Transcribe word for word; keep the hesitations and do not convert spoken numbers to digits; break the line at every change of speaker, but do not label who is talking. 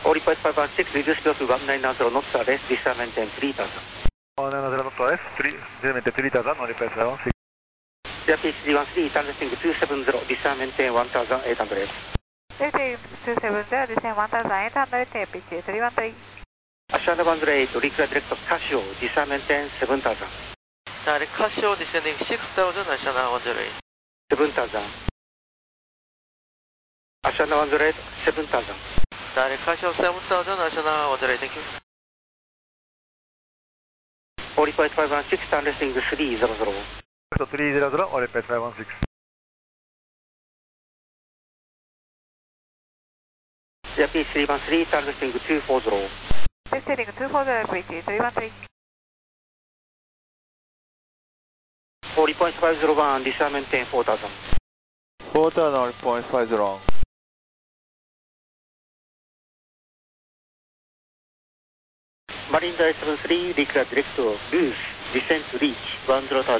All request five one six, reduce speed to one nine zero knots less, descend maintain three thousand.
one nine zero knots less, descend maintain three thousand, on request five one six.
Japanese three one three, targeting two seven zero, descend maintain one thousand eight hundred.
Taxi two seven zero, descend one thousand eight hundred, T P C three one three.
Ashana one zero eight, request direct Casio, descend maintain seven thousand.
Direct Casio descending six thousand, Ashana one zero eight.
seven thousand. Ashana one zero eight, seven thousand.
Direct Casio seven thousand, Ashana one zero eight, thank you.
All request five one six, targeting three zero zero.
three zero zero, all request five one six.
Japanese three one three, targeting two four zero.
Taxi two four zero, P C three one three.
All request five zero one, descend maintain four thousand.
four thousand point five zero.
Marine Drive seven three, request direct to Goose, descend to reach one zero thousand.